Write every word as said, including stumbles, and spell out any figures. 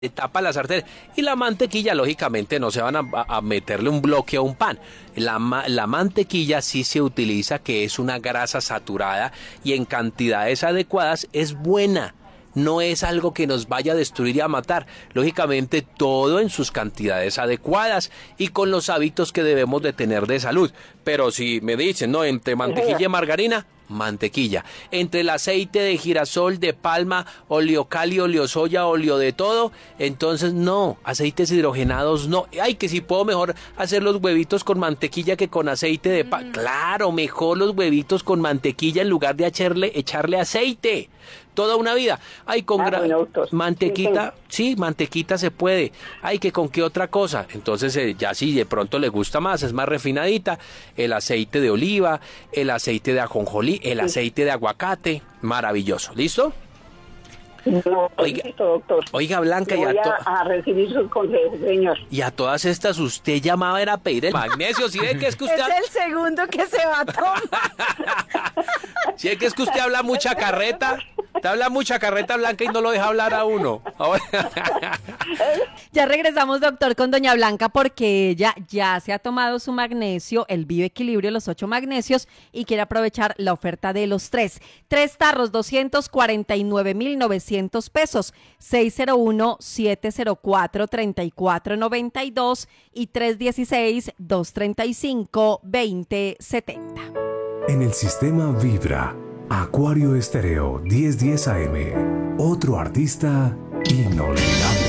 tapa las arterias. Y la mantequilla, lógicamente, no se van a, a meterle un bloque a un pan. La, la mantequilla sí se utiliza, que es una grasa saturada y en cantidades adecuadas es buena. No es algo que nos vaya a destruir y a matar. Lógicamente, todo en sus cantidades adecuadas y con los hábitos que debemos de tener de salud. Pero si me dicen, no, entre mantequilla y margarina, mantequilla. Entre el aceite de girasol, de palma, oleocali, oleosoya, óleo de todo, entonces no, aceites hidrogenados no. Ay, que si puedo mejor hacer los huevitos con mantequilla que con aceite de palma. Mm. Claro, mejor los huevitos con mantequilla en lugar de echarle, echarle aceite. Toda una vida. Ay, con ah, gra- mantequita, sí, sí, mantequita se puede. Ay, que con qué otra cosa. Entonces, eh, ya si de pronto le gusta más, es más refinadita, el aceite de oliva, el aceite de ajonjolí, el sí. aceite de aguacate, maravilloso. ¿Listo? No, oiga, listo, doctor. Oiga, Blanca, voy y a, to- a, a recibir sus consejos, señor. Y a todas estas usted llamaba era a pedir el magnesio, ¿sí ve que es que usted... Es el segundo que se va a tomar. ¿Sí ve que es que usted habla mucha carreta? Te habla mucha carreta, Blanca, y no lo deja hablar a uno. Ya regresamos, doctor, con doña Blanca, porque ella ya se ha tomado su magnesio, el Bioequilibrio, los ocho magnesios, y quiere aprovechar la oferta de los tres. Tres tarros, doscientos cuarenta y nueve mil novecientos pesos, seis cero uno, siete cero cuatro, tres cuatro nueve dos y tres uno seis, dos tres cinco, dos cero siete cero. En el sistema Vibra, Acuario Estéreo diez diez A M, otro artista inolvidable.